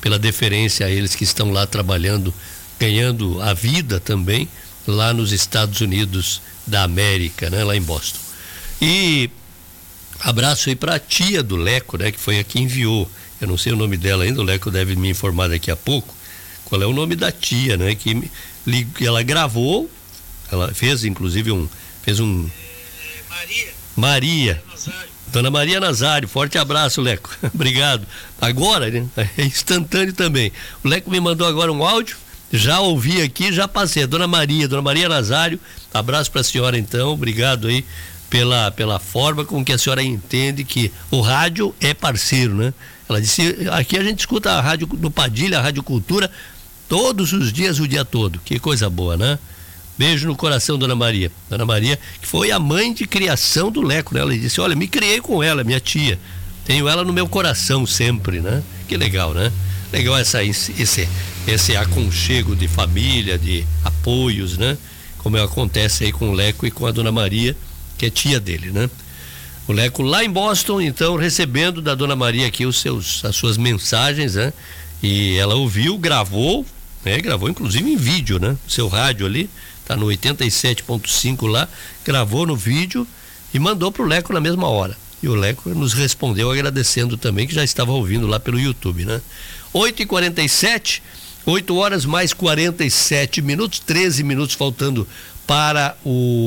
pela deferência a eles que estão lá trabalhando, ganhando a vida também, lá nos Estados Unidos da América, né? Lá em Boston. E abraço aí para a tia do Leco, né? Que foi a que enviou. Eu não sei o nome dela ainda, o Leco deve me informar daqui a pouco qual é o nome da tia, né? Que ela gravou, ela fez inclusive Maria. Dona Maria Nazário, forte abraço, Leco. Obrigado. Agora, né? É instantâneo também. O Leco me mandou agora um áudio, já ouvi aqui, já passei. Dona Maria Nazário, abraço para a senhora então, obrigado aí pela forma com que a senhora entende que o rádio é parceiro, né? Ela disse, aqui a gente escuta a rádio do Padilha, a Rádio Cultura, todos os dias, o dia todo. Que coisa boa, né? Beijo no coração, Dona Maria. Dona Maria, que foi a mãe de criação do Leco, né? Ela disse, olha, me criei com ela, minha tia. Tenho ela no meu coração sempre, né? Que legal, né? Legal esse aconchego de família, de apoios, né? Como acontece aí com o Leco e com a Dona Maria, que é tia dele, né? O Leco lá em Boston, então, recebendo da Dona Maria aqui as suas mensagens, né? E ela ouviu, gravou, né? Gravou inclusive em vídeo, né? O seu rádio ali, tá no 87.5 lá, gravou no vídeo e mandou pro Leco na mesma hora. E o Leco nos respondeu agradecendo também, que já estava ouvindo lá pelo YouTube, né? 8h47, 8 horas mais 47 minutos, 13 minutos faltando para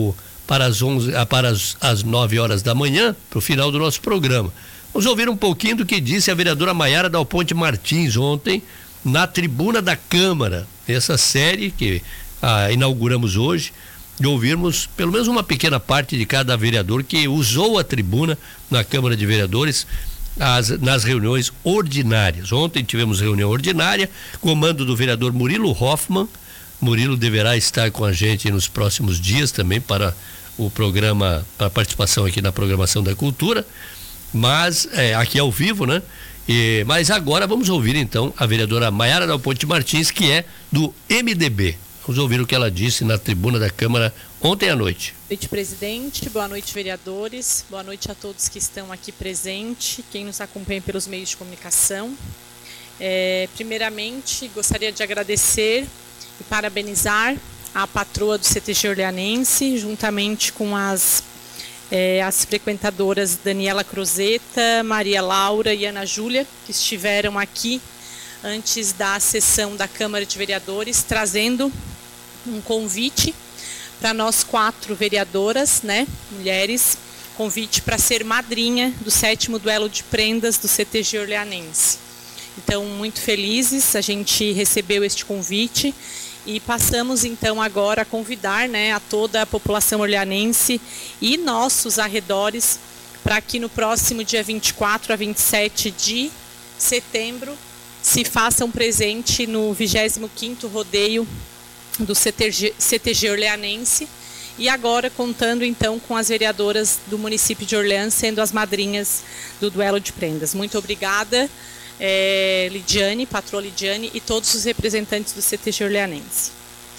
as 9 horas da manhã, para o final do nosso programa. Vamos ouvir um pouquinho do que disse a vereadora Maiara Dal Ponte Martins ontem na tribuna da Câmara. Essa série que inauguramos hoje, de ouvirmos pelo menos uma pequena parte de cada vereador que usou a tribuna na Câmara de Vereadores nas reuniões ordinárias. Ontem tivemos reunião ordinária, comando do vereador Murilo Hoffmann. Murilo deverá estar com a gente nos próximos dias também para o programa, para a participação aqui na programação da cultura, mas aqui ao vivo, né? Mas agora vamos ouvir então a vereadora Maiara Dal Ponte Martins, que é do MDB. Vamos ouvir o que ela disse na tribuna da Câmara ontem à noite. Boa noite, presidente. Boa noite, vereadores. Boa noite a todos que estão aqui presentes, quem nos acompanha pelos meios de comunicação. Primeiramente, gostaria de agradecer e parabenizar a patroa do CTG Orleanense, juntamente com as frequentadoras Daniela Crozeta, Maria Laura e Ana Júlia, que estiveram aqui antes da sessão da Câmara de Vereadores, trazendo um convite para nós 4 vereadoras, né, mulheres, convite para ser madrinha do 7º duelo de prendas do CTG Orleanense. Então, muito felizes, a gente recebeu este convite e passamos então agora a convidar, né, a toda a população orleanense e nossos arredores para que no próximo dia 24 a 27 de setembro se façam presente no 25º rodeio do CTG Orleanense e agora contando então com as vereadoras do município de Orleans sendo as madrinhas do duelo de prendas. Muito obrigada, Lidiane, patroa Lidiane e todos os representantes do CTG Orleanense.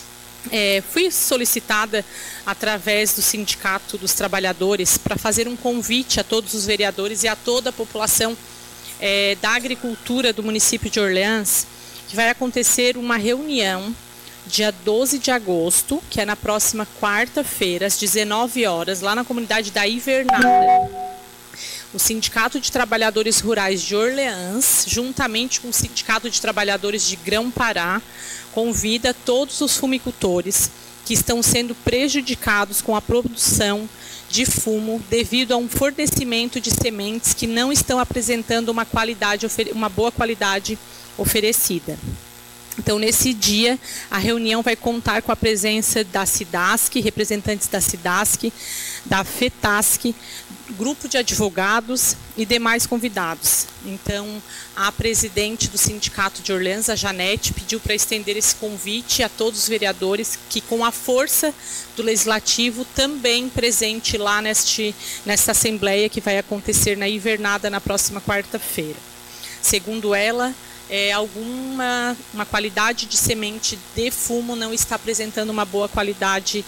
Fui solicitada através do Sindicato dos Trabalhadores para fazer um convite a todos os vereadores e a toda a população da agricultura do município de Orleans, que vai acontecer uma reunião dia 12 de agosto, que é na próxima quarta-feira, às 19 horas, lá na comunidade da Ivernada. O Sindicato de Trabalhadores Rurais de Orleans, juntamente com o Sindicato de Trabalhadores de Grão-Pará, convida todos os fumicultores que estão sendo prejudicados com a produção de fumo devido a um fornecimento de sementes que não estão apresentando uma boa qualidade oferecida. Então, nesse dia, a reunião vai contar com a presença da SIDASC, representantes da SIDASC, da FETASC, grupo de advogados e demais convidados. Então, a presidente do Sindicato de Orleans, a Janete, pediu para estender esse convite a todos os vereadores que, com a força do Legislativo, também presente lá nesta Assembleia que vai acontecer na Ivernada na próxima quarta-feira. Segundo ela, uma qualidade de semente de fumo não está apresentando uma boa qualidade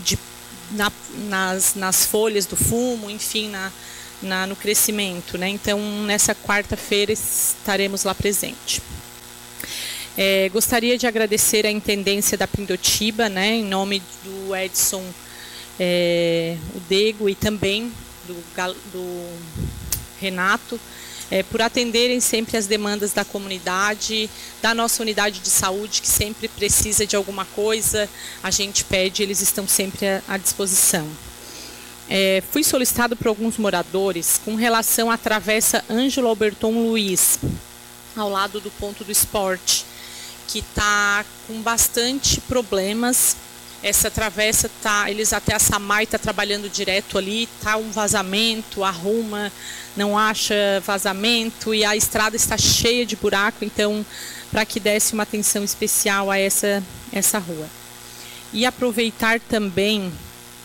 nas folhas do fumo, enfim, no crescimento, né? Então, nessa quarta-feira estaremos lá presente. Gostaria de agradecer a intendência da Pindotiba, né, em nome do Edson Udego e também do Renato, por atenderem sempre as demandas da comunidade, da nossa unidade de saúde, que sempre precisa de alguma coisa, a gente pede, eles estão sempre à disposição. Fui solicitado por alguns moradores com relação à travessa Ângelo Alberton Luiz, ao lado do ponto do esporte, que está com bastante problemas. Essa travessa até a SAMAI está trabalhando direto ali, está um vazamento, arruma, não acha vazamento e a estrada está cheia de buraco, então para que desse uma atenção especial a essa rua. E aproveitar também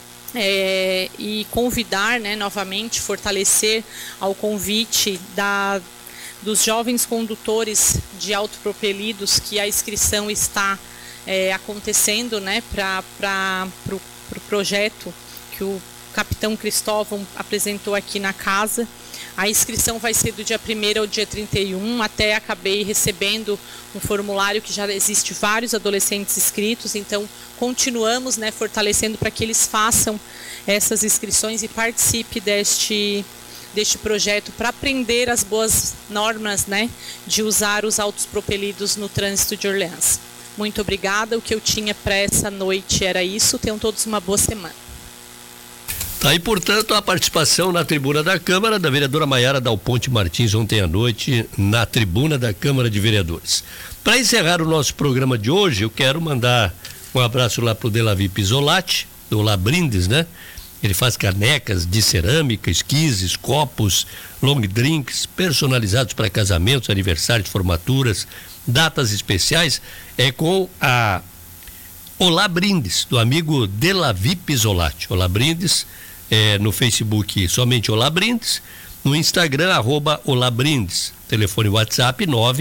e convidar, né, novamente, fortalecer ao convite dos jovens condutores de autopropelidos, que a inscrição está acontecendo, né, para o projeto que o capitão Cristóvão apresentou aqui na casa. A inscrição vai ser do dia 1º ao dia 31, até acabei recebendo um formulário que já existe vários adolescentes inscritos, então continuamos, né, fortalecendo para que eles façam essas inscrições e participem deste projeto para aprender as boas normas, né, de usar os autopropelidos no trânsito de Orleans. Muito obrigada, o que eu tinha para essa noite era isso, tenham todos uma boa semana. Tá aí, portanto, a participação na tribuna da Câmara da vereadora Maiara Dal Ponte Martins ontem à noite na tribuna da Câmara de Vereadores. Para encerrar o nosso programa de hoje, eu quero mandar um abraço lá pro Delavi Pisolati, do Olá Brindes, né? Ele faz canecas de cerâmica, esquises, copos, long drinks, personalizados para casamentos, aniversários, formaturas, datas especiais, com a Olá Brindes, do amigo Delavi Pisolati. Olá Brindes, no Facebook somente Olá Brindes, no Instagram @Olá Brindes, telefone WhatsApp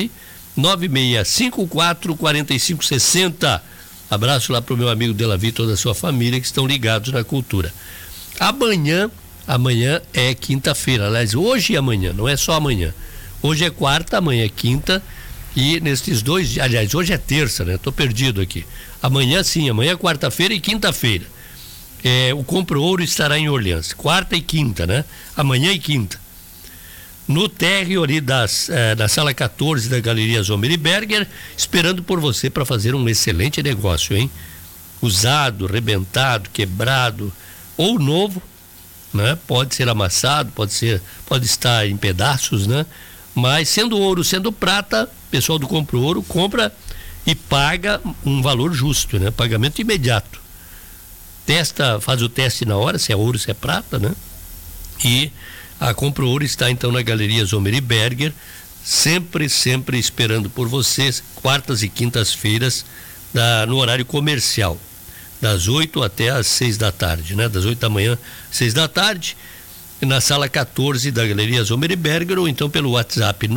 996544560. Abraço lá pro meu amigo Delavi e toda a sua família que estão ligados na cultura. Amanhã é quinta-feira, aliás, hoje e amanhã, não é só amanhã. Hoje é quarta, amanhã é quinta, e nesses 2 dias, aliás, hoje é terça, né? Tô perdido aqui. Amanhã sim, amanhã é quarta-feira e quinta-feira. O Compro Ouro estará em Orleans, quarta e quinta, né? Amanhã e quinta. No térreo ali da sala 14 da Galeria Zomerberger, esperando por você para fazer um excelente negócio, hein? Usado, rebentado, quebrado ou novo, né? Pode ser amassado, pode estar em pedaços, né? Mas sendo ouro, sendo prata, o pessoal do Compro Ouro compra e paga um valor justo, né? Pagamento imediato. Faz o teste na hora, se é ouro, se é prata, né? E a Compro Ouro está então na Galeria Zomerberger, sempre esperando por vocês, quartas e quintas-feiras, no horário comercial, das 8 até às 6 da tarde, né? Das 8 da manhã, 6 da tarde, na sala 14 da Galeria Zomerberger, ou então pelo WhatsApp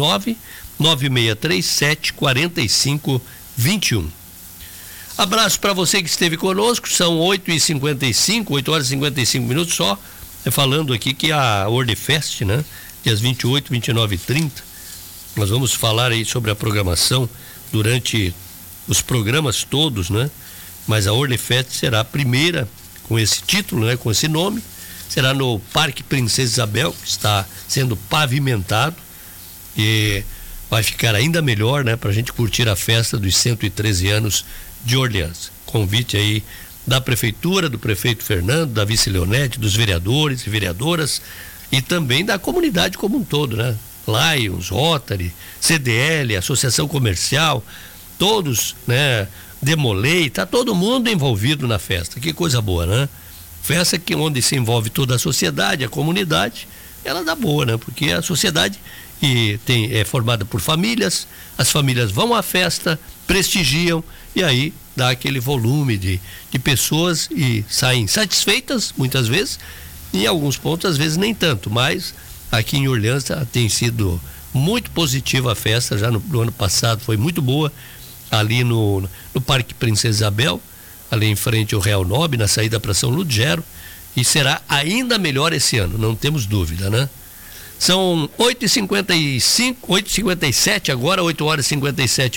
996374521. Abraço para você que esteve conosco, são 8h55, 8 horas e 55 minutos só, falando aqui que a Orlefest, né? Dias 28, 29 e 30, nós vamos falar aí sobre a programação durante os programas todos, né? Mas a Orlefest será a primeira com esse título, né? Com esse nome, será no Parque Princesa Isabel, que está sendo pavimentado e vai ficar ainda melhor, né? Para a gente curtir a festa dos 113 anos de Orleans. Convite aí da Prefeitura, do prefeito Fernando, da vice Leonete, dos vereadores e vereadoras e também da comunidade como um todo, né? Lions, Rotary, CDL, Associação Comercial, todos, né? Demolei, tá todo mundo envolvido na festa, que coisa boa, né? Festa onde se envolve toda a sociedade, a comunidade, ela dá boa, né? Porque a sociedade é formada por famílias, as famílias vão à festa, prestigiam e aí dá aquele volume de pessoas e saem satisfeitas muitas vezes, em alguns pontos às vezes nem tanto, mas aqui em Orleans tem sido muito positiva a festa, já no ano passado foi muito boa, ali no Parque Princesa Isabel, ali em frente ao Real Nobre, na saída para São Ludgero, e será ainda melhor esse ano, não temos dúvida, né? São 8h55, 8h57 agora, 8 horas e 57